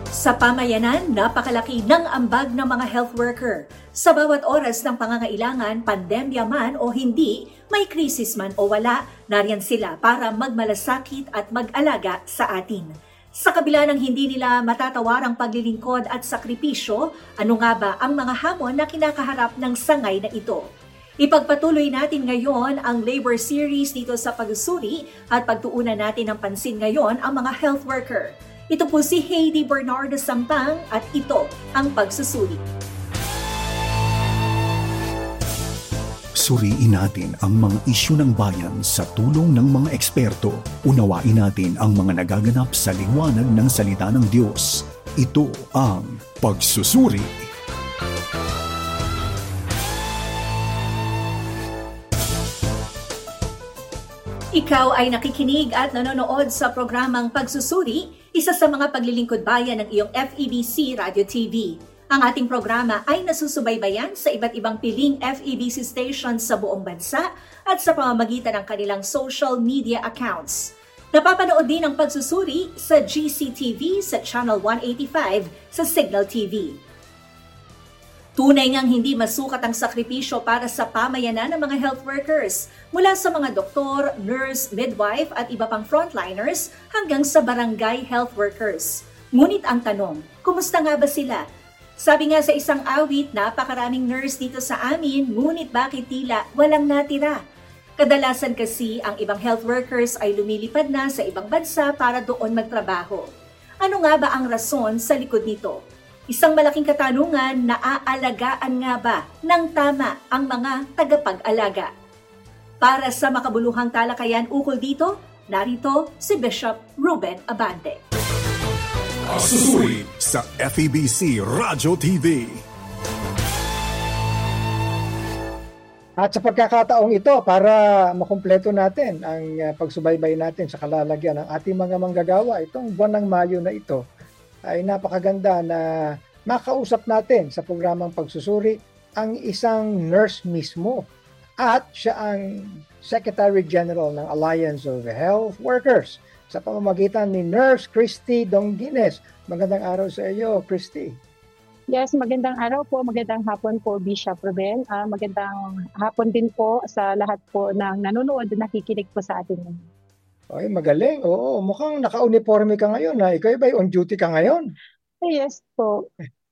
Sa pamayanan, napakalaki ng ambag ng mga health worker. Sa bawat oras ng pangangailangan, pandemya man o hindi, may krisis man o wala, nariyan sila para magmalasakit at mag-alaga sa atin. Sa kabila ng hindi nila matatawarang paglilingkod at sakripisyo, ano nga ba ang mga hamon na kinakaharap ng sangay na ito? Ipagpatuloy natin ngayon ang Labor Series dito sa pagsusuri at pagtuunan natin ng pansin ngayon ang mga health worker. Ito po si Heidi Bernardo Sampang at ito ang pagsusuri. Suriin natin ang mga isyu ng bayan sa tulong ng mga eksperto. Unawain natin ang mga nagaganap sa liwanag ng salita ng Diyos. Ito ang pagsusuri. Ikaw ay nakikinig at nanonood sa programang Pagsusuri, isa sa mga paglilingkod bayan ng iyong FEBC Radio TV. Ang ating programa ay nasusubaybayan sa iba't ibang piling FEBC stations sa buong bansa at sa pamamagitan ng kanilang social media accounts. Napapanood din ang Pagsusuri sa GCTV sa Channel 185 sa Signal TV. Tunay ngang hindi masukat ang sakripisyo para sa pamayanan ng mga health workers, mula sa mga doktor, nurse, midwife at iba pang frontliners hanggang sa barangay health workers. Ngunit ang tanong, kumusta nga ba sila? Sabi nga sa isang awit, napakaraming nurse dito sa amin, ngunit bakit tila walang natira? Kadalasan kasi ang ibang health workers ay lumilipad na sa ibang bansa para doon magtrabaho. Ano nga ba ang rason sa likod nito? Isang malaking katanungan, naaalagaan nga ba ng tama ang mga tagapag-alaga? Para sa makabuluhang talakayan ukol dito, narito si Bishop Ruben Abante. Pagsusuri sa FEBC Radio TV. At sa pagkakataong ito, para makumpleto natin ang pagsubaybay natin sa kalalagyan ng ating mga manggagawa, itong buwan ng Mayo na ito, ay napakaganda na makausap natin sa programang Pagsusuri ang isang nurse mismo at siya ang Secretary General ng Alliance of Health Workers sa pamamagitan ni Nurse Christy Dongines. Magandang araw sa iyo, Christy. Yes, magandang araw po, magandang hapon po, Bishop Ruben. Magandang hapon din po sa lahat po ng nanonood at nakikinig po sa atin. Ay, magaling. Oo, mukhang naka-uniforme ka ngayon. Ha? Ikaw ba on duty ka ngayon? Yes po.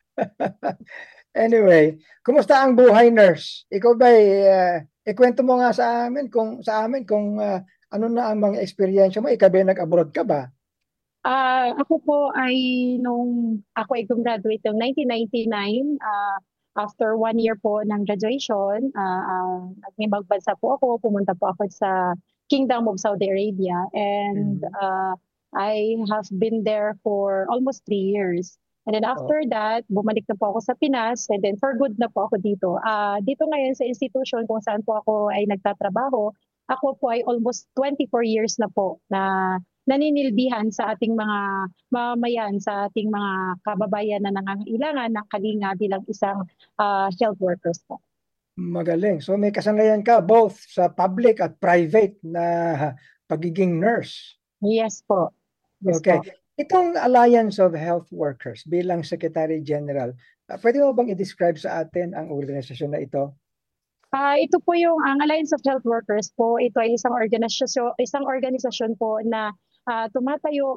Anyway, kumusta ang buhay, nurse? Ikaw ba ikwento mo nga sa amin kung ano na ang mga experience mo? Ikaw ba nag-abroad ka ba? Ako po ay nung ako ay gumraduate noong 1999, after 1 year po ng graduation, nag-ibang bansa po ako, pumunta po ako sa Kingdom of Saudi Arabia, and I have been there for almost 3 years. And then after that, bumalik na po ako sa Pinas, and then for good na po ako dito. Dito ngayon sa institution kung saan po ako ay nagtatrabaho, ako po ay almost 24 years na po na naninilbihan sa ating mga mamamayan, sa ating mga kababayan na nangangailangan ng kalinga bilang isang health workers po. Magaling. So may kasanayan ka both sa public at private na pagiging nurse. Yes po. Yes Okay. po. Itong Alliance of Health Workers bilang Secretary General, pwede mo bang i-describe sa atin ang organisasyon na ito? Ito po yung ang Alliance of Health Workers po. Ito ay isang organisasyon po na tumatayo